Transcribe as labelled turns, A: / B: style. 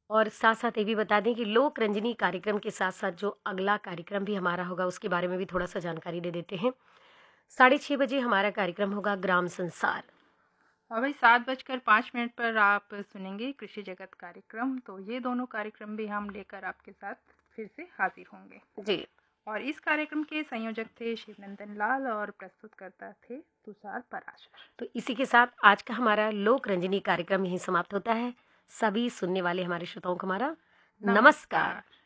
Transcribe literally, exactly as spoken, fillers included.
A: और साथ साथ ये भी बता दें कि लोक रंजनी कार्यक्रम के साथ साथ जो अगला कार्यक्रम भी हमारा होगा उसके बारे में भी थोड़ा सा जानकारी दे देते हैं। साढ़े छः बजे हमारा कार्यक्रम होगा ग्राम संसार।
B: और भाई सात बजकर पाँच मिनट पर आप सुनेंगे कृषि जगत कार्यक्रम। तो ये दोनों कार्यक्रम भी हम लेकर आपके साथ फिर से हाजिर होंगे
A: जी।
B: और इस कार्यक्रम के संयोजक थे शिवनंदन लाल और प्रस्तुतकर्ता थे तुषार पराशर।
A: तो इसी के साथ आज का हमारा लोक रंजनी कार्यक्रम यहीं समाप्त होता है। सभी सुनने वाले हमारे श्रोताओं को हमारा नमस्कार।
B: नमस्कार।